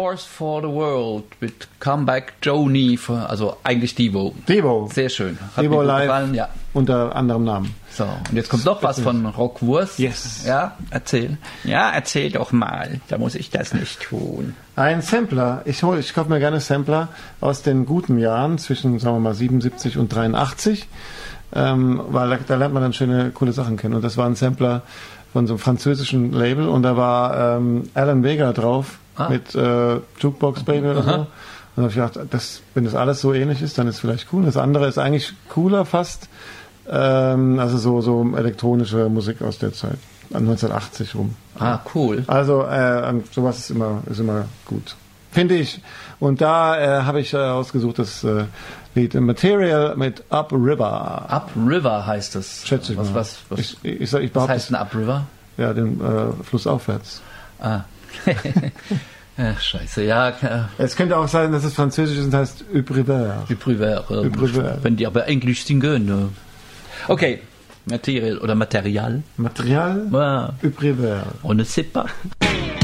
Force for the World mit Comeback Joni, also eigentlich Devo. Devo. Sehr schön. Hat Devo mir gut live gefallen, ja. unter anderem Namen. So, und jetzt kommt noch was von Rockwurst. Yes. Ja, erzähl. Ja, erzähl doch mal. Da muss ich das nicht tun. Ein Sampler. Ich kaufe mir gerne Sampler aus den guten Jahren zwischen, sagen wir mal, 77 und 83, weil da lernt man dann schöne, coole Sachen kennen. Und das war ein Sampler von so einem französischen Label und da war Alan Vega drauf mit Jukebox Baby oder so. Und da habe ich gedacht, wenn das alles so ähnlich ist, dann ist es vielleicht cool. Das andere ist eigentlich cooler fast. Also so elektronische Musik aus der Zeit, an 1980 rum. Ah, cool. Also sowas ist immer gut, finde ich. Und da habe ich ausgesucht das Lied Material mit Up River. Up River heißt es. Schätze ich mal. Was heißt ein Up River? Ja, den Fluss aufwärts. Ah. Ach, scheiße, ja. Es könnte auch sein, dass es französisch ist und heißt Up River. Up River. Wenn die aber Englisch singen. Ne? Okay, Material oder Material. Material? Ja. Up River. On ne sait pas.